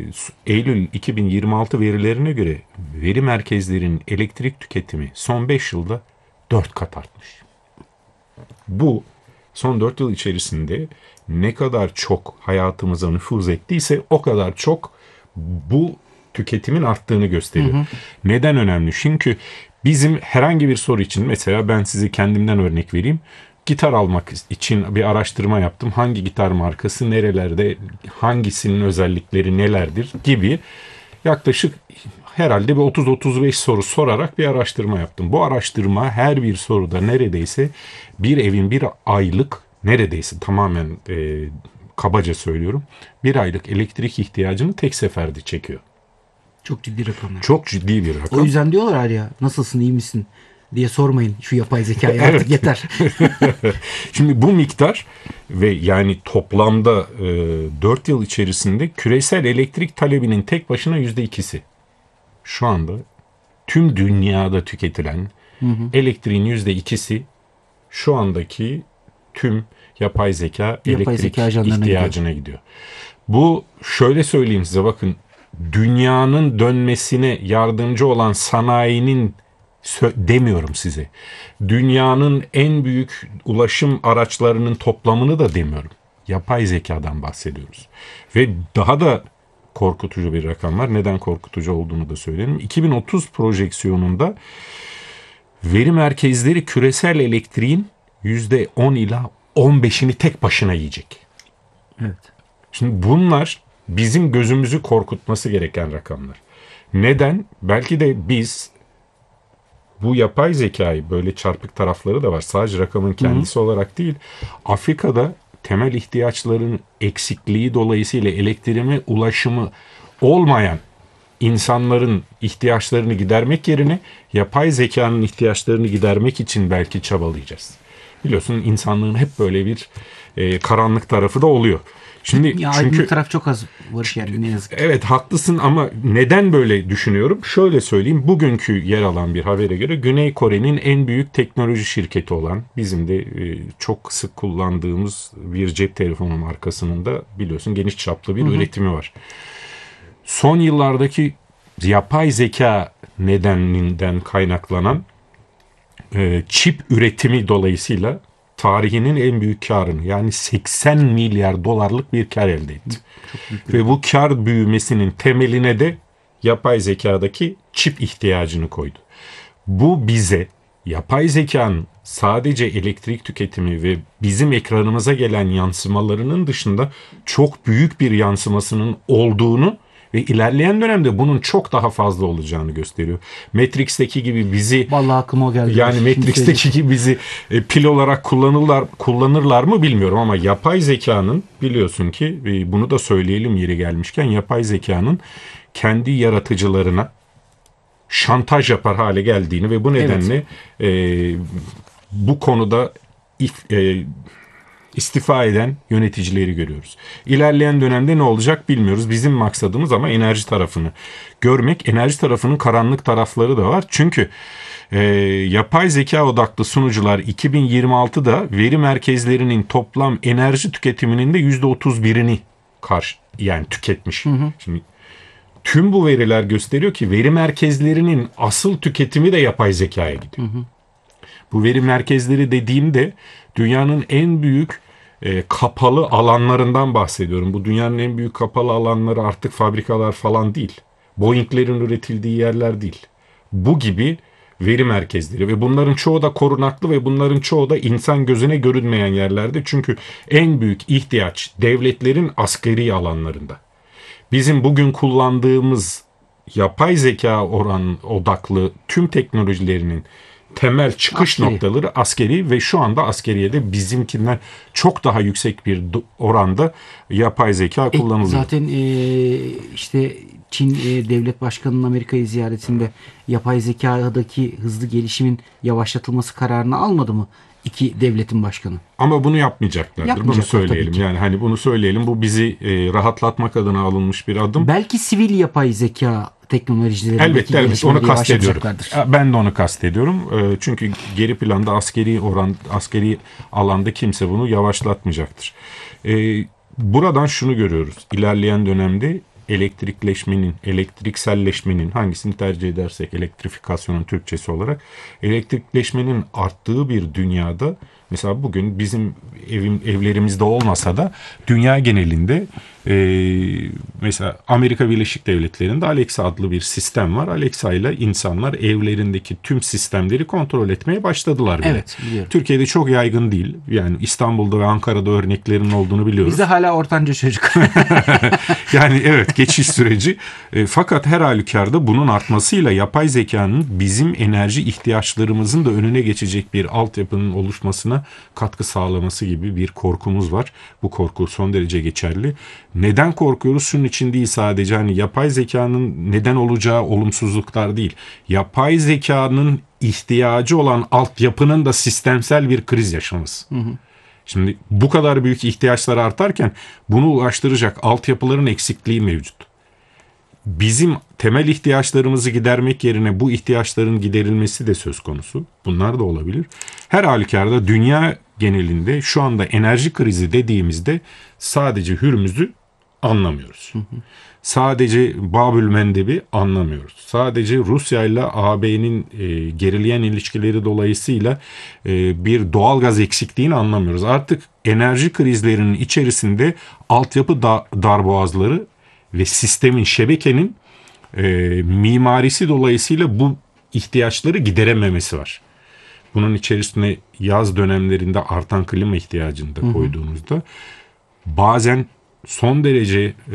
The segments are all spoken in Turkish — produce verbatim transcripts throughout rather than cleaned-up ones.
Eylül iki bin yirmi altı verilerine göre veri merkezlerinin elektrik tüketimi son beş yılda dört kat artmış. Bu son dört yıl içerisinde ne kadar çok hayatımıza nüfuz ettiyse o kadar çok bu tüketimin arttığını gösteriyor. Hı hı. Neden önemli? Çünkü bizim herhangi bir soru için, mesela ben size kendimden örnek vereyim. Gitar almak için bir araştırma yaptım. Hangi gitar markası, nerelerde, hangisinin özellikleri nelerdir gibi yaklaşık herhalde bir otuz otuz beş soru sorarak bir araştırma yaptım. Bu araştırma her bir soruda neredeyse bir evin bir aylık, neredeyse tamamen e, kabaca söylüyorum, bir aylık elektrik ihtiyacını tek seferde çekiyor. Çok ciddi rakamlar. Çok ciddi bir rakam. O yüzden diyorlar ya, nasılsın, iyi misin diye sormayın şu yapay zekaya, artık evet. Yeter. Şimdi bu miktar ve yani toplamda e, dört yıl içerisinde küresel elektrik talebinin tek başına yüzde ikisi. Şu anda tüm dünyada tüketilen hı hı. elektriğin yüzde ikisi şu andaki tüm yapay zeka yapay elektrik zeka ihtiyacına gidiyor. gidiyor. Bu, şöyle söyleyeyim size, bakın, dünyanın dönmesine yardımcı olan sanayinin demiyorum size. Dünyanın en büyük ulaşım araçlarının toplamını da demiyorum. Yapay zekadan bahsediyoruz. Ve daha da korkutucu bir rakam var. Neden korkutucu olduğunu da söyleyelim. iki bin otuz projeksiyonunda veri merkezleri küresel elektriğin yüzde on ila on beşini tek başına yiyecek. Evet. Şimdi bunlar bizim gözümüzü korkutması gereken rakamlar. Neden? Belki de biz bu yapay zekayı, böyle çarpık tarafları da var, sadece rakamın kendisi Hı-hı. olarak değil, Afrika'da temel ihtiyaçların eksikliği dolayısıyla elektriğe ulaşımı olmayan insanların ihtiyaçlarını gidermek yerine yapay zekanın ihtiyaçlarını gidermek için belki çabalayacağız. Biliyorsun, insanlığın hep böyle bir e, karanlık tarafı da oluyor. Şimdi ya çünkü taraf çok az var yani, ne yazık ki. Evet, haklısın ama neden böyle düşünüyorum? Şöyle söyleyeyim. Bugünkü yer alan bir habere göre Güney Kore'nin en büyük teknoloji şirketi olan, bizim de e, çok sık kullandığımız bir cep telefonu markasının da biliyorsun geniş çaplı bir Hı-hı. üretimi var. Son yıllardaki yapay zeka nedeninden kaynaklanan e, çip üretimi dolayısıyla tarihinin en büyük karını, yani seksen milyar dolarlık bir kar elde etti. Ve bu kar büyümesinin temeline de yapay zekadaki çip ihtiyacını koydu. Bu bize yapay zekanın sadece elektrik tüketimi ve bizim ekranımıza gelen yansımalarının dışında çok büyük bir yansımasının olduğunu ve ilerleyen dönemde bunun çok daha fazla olacağını gösteriyor. Matrix'teki gibi bizi, vallahi aklıma o geldi. Yani Matrix'teki gibi bizi e, pil olarak kullanırlar kullanırlar mı bilmiyorum ama yapay zekanın, biliyorsun ki e, bunu da söyleyelim yeri gelmişken, yapay zekanın kendi yaratıcılarına şantaj yapar hale geldiğini ve bu nedenle evet. e, bu konuda if, e, istifa eden yöneticileri görüyoruz. İlerleyen dönemde ne olacak bilmiyoruz. Bizim maksadımız ama enerji tarafını görmek. Enerji tarafının karanlık tarafları da var. Çünkü e, yapay zeka odaklı sunucular iki bin yirmi altıda veri merkezlerinin toplam enerji tüketiminin de yüzde otuz birini karşı yani tüketmiş. Hı hı. Şimdi tüm bu veriler gösteriyor ki veri merkezlerinin asıl tüketimi de yapay zekaya gidiyor. Hı hı. Bu veri merkezleri dediğimde dünyanın en büyük e, kapalı alanlarından bahsediyorum. Bu dünyanın en büyük kapalı alanları artık fabrikalar falan değil. Boeing'lerin üretildiği yerler değil. Bu gibi veri merkezleri ve bunların çoğu da korunaklı ve bunların çoğu da insan gözüne görünmeyen yerlerde. Çünkü en büyük ihtiyaç devletlerin askeri alanlarında. Bizim bugün kullandığımız yapay zeka oran odaklı tüm teknolojilerinin temel çıkış askeri. noktaları askeri ve şu anda askeriyede bizimkinden çok daha yüksek bir oranda yapay zeka e, kullanılıyor. Zaten e, işte Çin e, devlet başkanının Amerika'yı ziyaretinde yapay zekadaki hızlı gelişimin yavaşlatılması kararını almadı mı iki devletin başkanı? Ama bunu yapmayacaklardır. Bunu söyleyelim. Yani hani bunu söyleyelim. Bu bizi e, rahatlatmak adına alınmış bir adım. Belki sivil yapay zeka teknolojileri. Elbette elbette onu kastediyorum. Ben de onu kastediyorum. Çünkü geri planda askeri oran, askeri alanda kimse bunu yavaşlatmayacaktır. Buradan şunu görüyoruz. İlerleyen dönemde elektrikleşmenin, elektrikselleşmenin, hangisini tercih edersek, elektrifikasyonun Türkçesi olarak, elektrikleşmenin arttığı bir dünyada, mesela bugün bizim evim, evlerimizde olmasa da dünya genelinde e, mesela Amerika Birleşik Devletleri'nde Alexa adlı bir sistem var. Alexa ile insanlar evlerindeki tüm sistemleri kontrol etmeye başladılar bile. Evet, biliyorum. Türkiye'de çok yaygın değil. Yani İstanbul'da ve Ankara'da örneklerinin olduğunu biliyoruz. Bizde hala ortanca çocuk. Yani evet, geçiş süreci. E, fakat her halükarda bunun artmasıyla yapay zekanın bizim enerji ihtiyaçlarımızın da önüne geçecek bir altyapının oluşmasına katkı sağlaması gibi bir korkumuz var. Bu korku son derece geçerli. Neden korkuyoruz? Şunun için değil sadece, hani yapay zekanın neden olacağı olumsuzluklar değil. Yapay zekanın ihtiyacı olan altyapının da sistemsel bir kriz yaşaması. Hı hı. Şimdi bu kadar büyük ihtiyaçlar artarken bunu ulaştıracak altyapıların eksikliği mevcut. Bizim temel ihtiyaçlarımızı gidermek yerine bu ihtiyaçların giderilmesi de söz konusu. Bunlar da olabilir. Her halükarda dünya genelinde şu anda enerji krizi dediğimizde sadece Hürmüz'ü anlamıyoruz. Hı hı. Sadece Babül Mendeb'i anlamıyoruz. Sadece Rusya ile A B'nin e, gerileyen ilişkileri dolayısıyla e, bir doğalgaz eksikliğini anlamıyoruz. Artık enerji krizlerinin içerisinde altyapı da, darboğazları ve sistemin, şebekenin e, mimarisi dolayısıyla bu ihtiyaçları giderememesi var. Bunun içerisine yaz dönemlerinde artan klima ihtiyacını da koyduğunuzda bazen son derece e,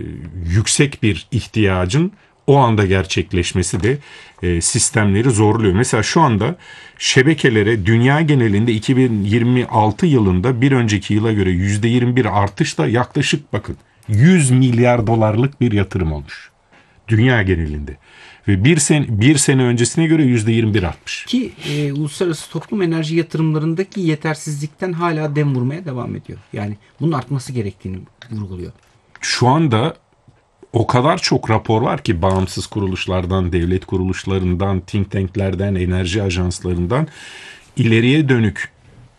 yüksek bir ihtiyacın o anda gerçekleşmesi de e, sistemleri zorluyor. Mesela şu anda şebekelere dünya genelinde iki bin yirmi altı yılında bir önceki yıla göre yüzde yirmi bir artışla yaklaşık bakın yüz milyar dolarlık bir yatırım olmuş. Dünya genelinde. Ve bir sene, bir sene öncesine göre yüzde yirmi bir artmış. Ki e, uluslararası toplum enerji yatırımlarındaki yetersizlikten hala dem vurmaya devam ediyor. Yani bunun artması gerektiğini vurguluyor. Şu anda o kadar çok rapor var ki bağımsız kuruluşlardan, devlet kuruluşlarından, think tanklerden, enerji ajanslarından ileriye dönük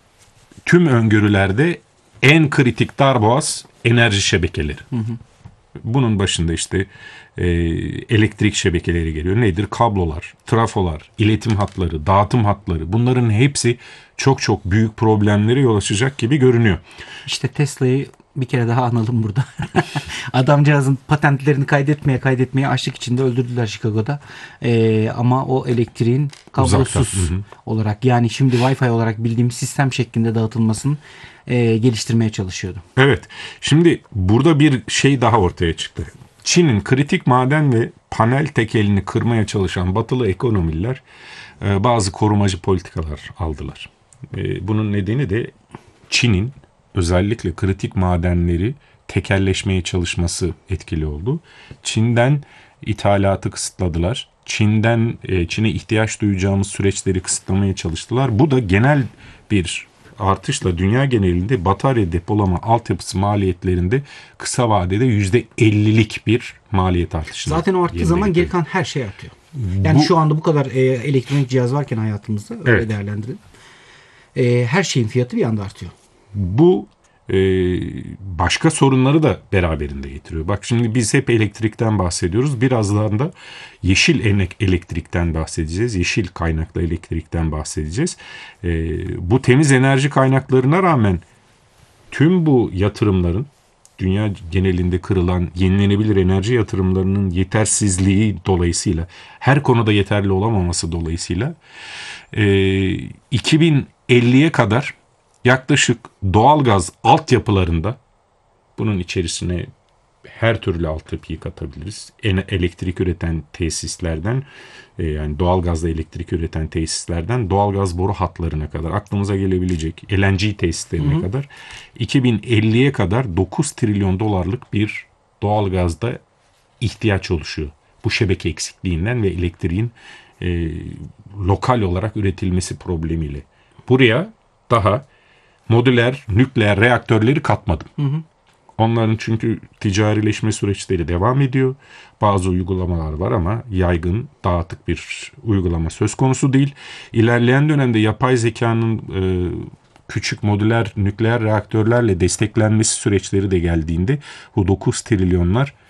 tüm öngörülerde en kritik darboğaz enerji şebekeleri. Hı hı. Bunun başında işte e, elektrik şebekeleri geliyor. Nedir? Kablolar, trafolar, iletim hatları, dağıtım hatları, bunların hepsi çok çok büyük problemlere yol açacak gibi görünüyor. İşte Tesla'yı bir kere daha analım burada. Adamcağızın patentlerini kaydetmeye kaydetmeye açlık içinde öldürdüler Chicago'da. Ee, ama o elektriğin kablosuz olarak, yani şimdi Wi-Fi olarak bildiğimiz sistem şeklinde dağıtılmasını e, geliştirmeye çalışıyordu. Evet. Şimdi burada bir şey daha ortaya çıktı. Çin'in kritik maden ve panel tekelini kırmaya çalışan batılı ekonomiler e, bazı korumacı politikalar aldılar. E, bunun nedeni de Çin'in özellikle kritik madenleri tekelleşmeye çalışması etkili oldu. Çin'den ithalatı kısıtladılar. Çin'den e, Çin'e ihtiyaç duyacağımız süreçleri kısıtlamaya çalıştılar. Bu da genel bir artışla dünya genelinde batarya depolama altyapısı maliyetlerinde kısa vadede yüzde ellilik bir maliyet artışı. Zaten o arttığı zaman geri kalan her şey artıyor. Yani bu, şu anda bu kadar e, elektronik cihaz varken hayatımızda öyle evet. değerlendirelim. E, her şeyin fiyatı bir anda artıyor. Bu e, başka sorunları da beraberinde getiriyor. Bak şimdi biz hep elektrikten bahsediyoruz. Birazdan da yeşil elektrikten bahsedeceğiz. Yeşil kaynaklı elektrikten bahsedeceğiz. E, bu temiz enerji kaynaklarına rağmen tüm bu yatırımların, dünya genelinde kırılan yenilenebilir enerji yatırımlarının yetersizliği dolayısıyla, her konuda yeterli olamaması dolayısıyla e, iki bin elliye kadar yaklaşık doğalgaz altyapılarında, bunun içerisine her türlü altyapıyı katabiliriz. Elektrik üreten tesislerden, yani doğalgazla elektrik üreten tesislerden doğalgaz boru hatlarına kadar, aklımıza gelebilecek L N G tesislerine hı hı. kadar iki bin elliye kadar dokuz trilyon dolarlık bir doğalgazda ihtiyaç oluşuyor. Bu şebeke eksikliğinden ve elektriğin e, lokal olarak üretilmesi problemiyle. Buraya daha modüler nükleer reaktörleri katmadım. Hı hı. Onların çünkü ticarileşme süreçleri devam ediyor. Bazı uygulamalar var ama yaygın, dağıtık bir uygulama söz konusu değil. İlerleyen dönemde yapay zekanın e, küçük modüler nükleer reaktörlerle desteklenmesi süreçleri de geldiğinde bu dokuz trilyonlar